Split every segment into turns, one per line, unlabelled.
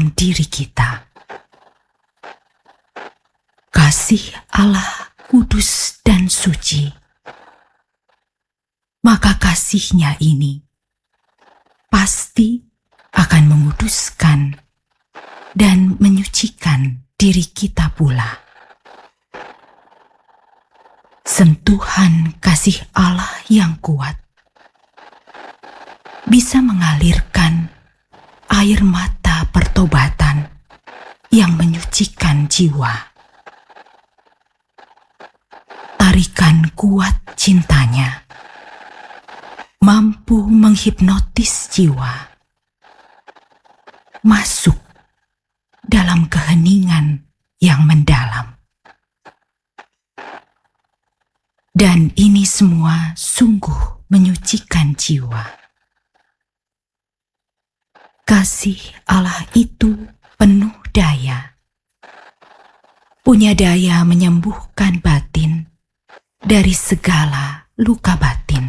dalam diri kita. Kasih Allah kudus dan suci. Maka kasih-Nya ini pasti akan menguduskan dan menyucikan diri kita pula. Sentuhan kasih Allah yang kuat bisa mengalirkan air mata pertobatan yang menyucikan jiwa. Tarikan kuat cintanya mampu menghipnotis jiwa masuk dalam keheningan yang mendalam. Dan ini semua sungguh menyucikan jiwa. Kasih Allah itu penuh daya, punya daya menyembuhkan batin dari segala luka batin,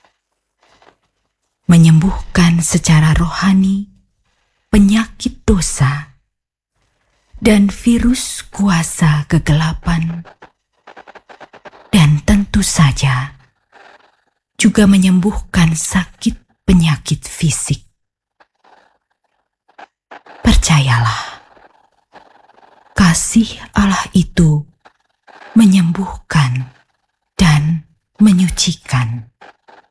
menyembuhkan secara rohani penyakit dosa dan virus kuasa kegelapan, dan tentu saja juga menyembuhkan sakit penyakit fisik. Percayalah, kasih Allah itu menyembuhkan dan menyucikan.